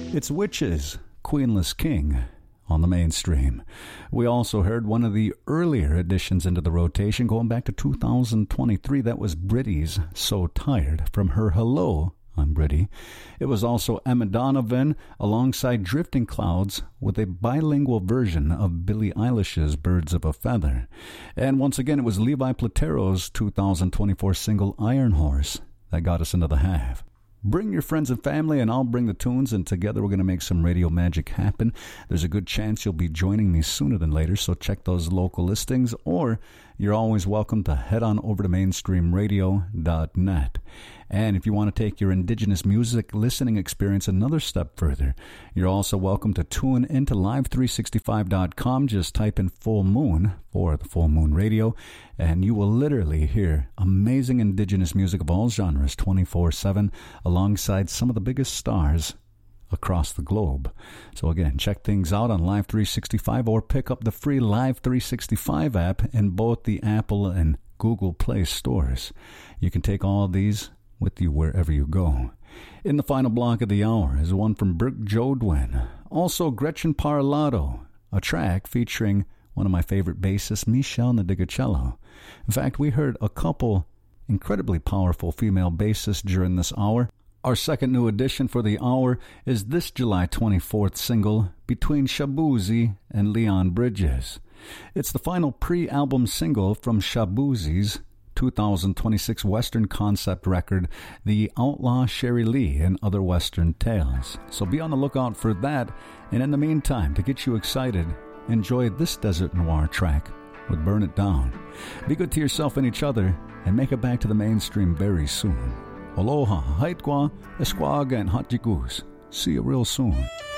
It's Witches, Queenless King, on the mainstream. We also heard one of the earlier additions into the rotation going back to 2023. That was Britty's So Tired from her Hello, I'm Britty. It was also Emma Donovan alongside Drifting Clouds with a bilingual version of Billie Eilish's Birds of a Feather. And once again, it was Levi Platero's 2024 single Iron Horse that got us into the half. Bring your friends and family, and I'll bring the tunes, and together we're going to make some radio magic happen. There's a good chance you'll be joining me sooner than later, so check those local listings, or you're always welcome to head on over to mainstreamradio.net. And if you want to take your indigenous music listening experience another step further, you're also welcome to tune into live365.com. Just type in Full Moon for the Full Moon Radio, and you will literally hear amazing indigenous music of all genres 24/7 alongside some of the biggest stars across the globe. So again, check things out on Live 365 or pick up the free Live 365 app in both the Apple and Google Play stores. You can take all of these with you wherever you go. In the final block of the hour is one from Brooke Jodwin, also Gretchen Parlato, a track featuring one of my favorite bassists, Michelle Nadigacello. In fact, we heard a couple incredibly powerful female bassists during this hour. Our second new addition for the hour is this July 24th single, Between Shabuzi and Leon Bridges. It's the final pre-album single from Shabuzi's 2026 Western concept record, The Outlaw Sherry Lee and Other Western Tales. So be on the lookout for that. And in the meantime, to get you excited, enjoy this Desert Noir track with Burn It Down. Be good to yourself and each other, and make it back to the mainstream very soon. Aloha, Haitwa, Esquaga, and Hatjikus. See you real soon.